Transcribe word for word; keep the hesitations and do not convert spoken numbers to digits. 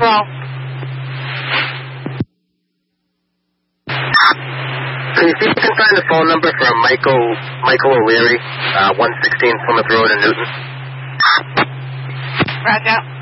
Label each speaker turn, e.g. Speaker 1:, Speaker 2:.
Speaker 1: Patrol.
Speaker 2: Can you see if you can find the phone number for Michael Michael O'Leary, uh, one sixteen Plymouth Road in Newton?
Speaker 1: Roger.